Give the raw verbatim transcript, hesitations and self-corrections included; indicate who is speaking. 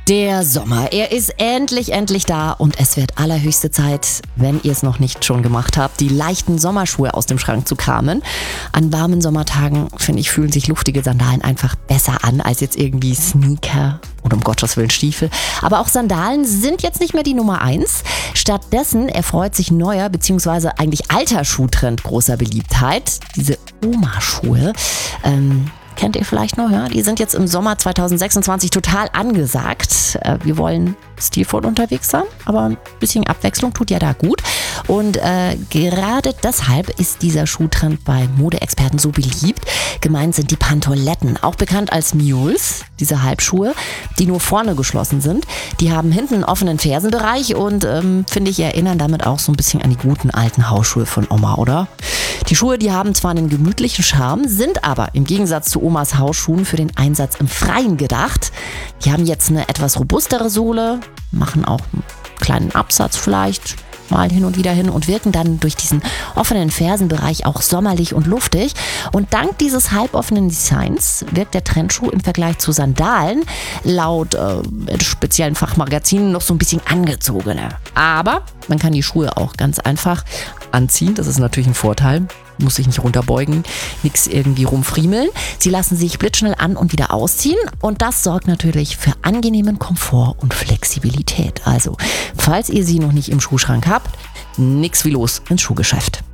Speaker 1: Der Sommer, er ist endlich, endlich da und es wird allerhöchste Zeit, wenn ihr es noch nicht schon gemacht habt, die leichten Sommerschuhe aus dem Schrank zu kramen. An warmen Sommertagen, finde ich, fühlen sich luftige Sandalen einfach besser an als jetzt irgendwie Sneaker oder um Gottes Willen Stiefel. Aber auch Sandalen sind jetzt nicht mehr die Nummer eins. Stattdessen erfreut sich neuer bzw. eigentlich alter Schuhtrend großer Beliebtheit. Diese Oma-Schuhe. Ähm, Kennt ihr vielleicht noch, ja? Die sind jetzt im Sommer zwanzig sechsundzwanzig total angesagt. Wir wollen stilvoll unterwegs sein, aber ein bisschen Abwechslung tut ja da gut. Und äh, gerade deshalb ist dieser Schuhtrend bei Modeexperten so beliebt. Gemeint sind die Pantoletten, auch bekannt als Mules, diese Halbschuhe, die nur vorne geschlossen sind. Die haben hinten einen offenen Fersenbereich und ähm, finde ich, erinnern damit auch so ein bisschen an die guten alten Hausschuhe von Oma, oder? Die Schuhe, die haben zwar einen gemütlichen Charme, sind aber im Gegensatz zu Omas Hausschuhen für den Einsatz im Freien gedacht. Die haben jetzt eine etwas robustere Sohle, machen auch einen kleinen Absatz vielleicht mal hin und wieder hin und wirken dann durch diesen offenen Fersenbereich auch sommerlich und luftig. Und dank dieses halboffenen Designs wirkt der Trendschuh im Vergleich zu Sandalen laut äh, speziellen Fachmagazinen noch so ein bisschen angezogener. Aber man kann die Schuhe auch ganz einfach anziehen, das ist natürlich ein Vorteil. Muss sich nicht runterbeugen, nichts irgendwie rumfriemeln. Sie lassen sich blitzschnell an und wieder ausziehen und das sorgt natürlich für angenehmen Komfort und Flexibilität. Also, falls ihr sie noch nicht im Schuhschrank habt, nix wie los ins Schuhgeschäft.